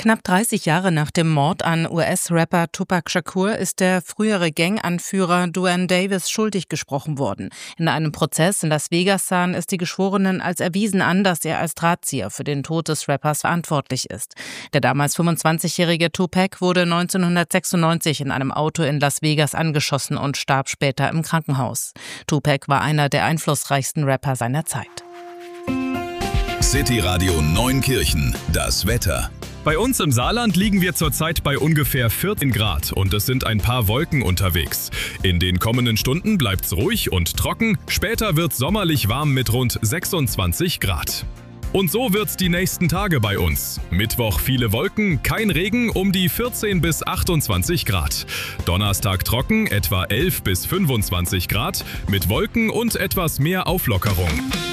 Knapp 30 Jahre nach dem Mord an US-Rapper Tupac Shakur ist der frühere Ganganführer Duane Davis schuldig gesprochen worden. In einem Prozess in Las Vegas sahen es die Geschworenen als erwiesen an, dass er als Drahtzieher für den Tod des Rappers verantwortlich ist. Der damals 25-jährige Tupac wurde 1996 in einem Auto in Las Vegas angeschossen und starb später im Krankenhaus. Tupac war einer der einflussreichsten Rapper seiner Zeit. City Radio Neunkirchen, das Wetter. Bei uns im Saarland liegen wir zurzeit bei ungefähr 14 Grad und es sind ein paar Wolken unterwegs. In den kommenden Stunden bleibt's ruhig und trocken, später wird's sommerlich warm mit rund 26 Grad. Und so wird's die nächsten Tage bei uns. Mittwoch viele Wolken, kein Regen, um die 14 bis 28 Grad. Donnerstag trocken, etwa 11 bis 25 Grad, mit Wolken und etwas mehr Auflockerung.